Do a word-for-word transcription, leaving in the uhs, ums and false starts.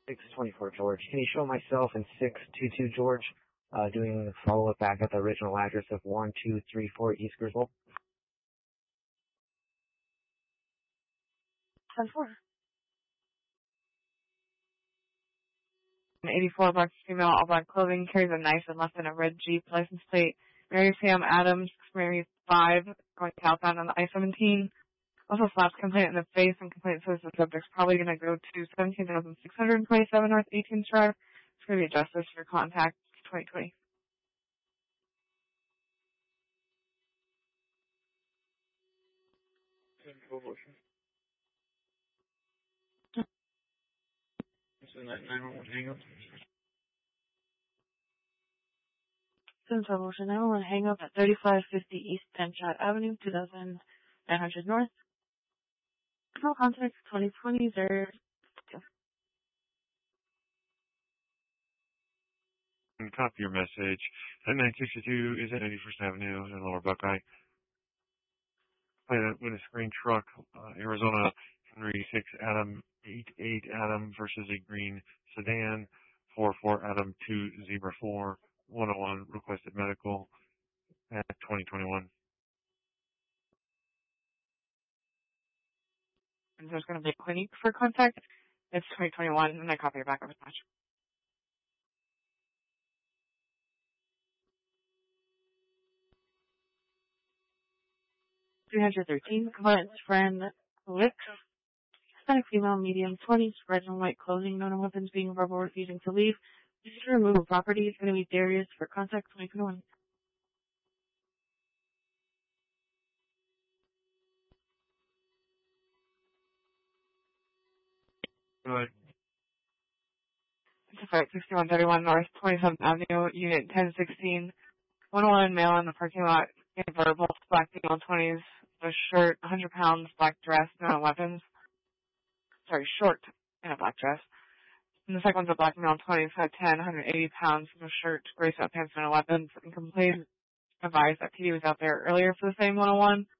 six twenty-four George. Can you show myself in six twenty-two George, uh, doing follow-up back at the original address of one two three four East Griswold? ten four. An eighty-four black female, all black clothing, carries a knife and left in a red Jeep, license plate Mary Sam Adams, Mary five, going southbound on the I seventeen. Also slaps complaint in the face, and complaint says the subject's probably going to go to seventeen thousand six hundred twenty-seven North eighteenth Drive. It's going to be justice for contact twenty twenty. Since our motion, nine one one hang up at thirty-five fifty East Penshot Avenue, two thousand nine hundred North. No contact twenty twenty, there. Copy your message. At nine sixty-two is at eighty-first Avenue in Lower Buckeye. Play with a screen truck, uh, Arizona Henry six Adam eight eight Adam versus a green sedan, four four Adam two Zebra four, one oh one requested medical at twenty twenty-one. And there's going to be a clinic for contact. It's twenty twenty-one, and I copy your backup match. three thirteen, client's friend, Lick. Hispanic female, medium, twenties, red and white clothing, known weapons being verbal, refusing to leave. This is to remove a property. It's going to be Darius for contact twenty twenty-one. Good. It's a fight, sixty-one thirty-one North twenty-seventh Avenue, Unit ten sixteen. one oh one male in the parking lot, in verbal, black female, twenties, a shirt, one hundred pounds, black dress, no weapons. Sorry, short in a black dress. And the second one's a black male, twenties, had ten, one hundred eighty pounds, no shirt, gray sweatpants, no weapons, and complained, advised that P D was out there earlier for the same one oh one.